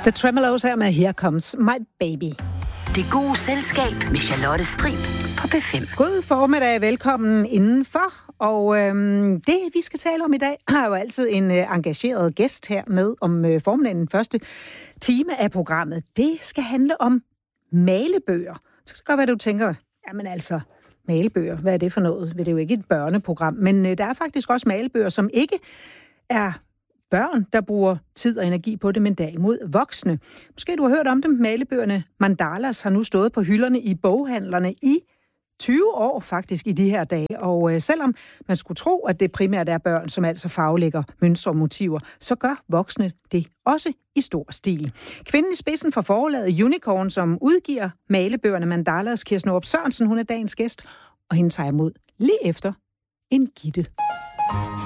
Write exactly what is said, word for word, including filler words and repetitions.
The Tremeloes her med Here Comes My Baby. Det gode selskab med Charlotte Strib på P fem. God formiddag, velkommen indenfor. Og øhm, det, vi skal tale om i dag, har jo altid en øh, engageret gæst her med om øh, formiddagen den første time af programmet. Det skal handle om malebøger. Så kan det godt være, du tænker, jamen altså, malebøger, hvad er det for noget? Det er jo ikke et børneprogram, men øh, der er faktisk også malebøger, som ikke er børn, der bruger tid og energi på det, men derimod voksne. Måske du har hørt om dem. Malebøgerne Mandalas har nu stået på hylderne i boghandlerne i tyve år faktisk i de her dage. Og øh, selvom man skulle tro, at det primært er børn, som altså farvelægger mønstre og motiver, så gør voksne det også i stor stil. Kvinden i spidsen for forlaget Unicorn, som udgiver malebøgerne Mandalas, Kirsten Aarup Sørensen, hun er dagens gæst, og hende tager imod lige efter en Gitte.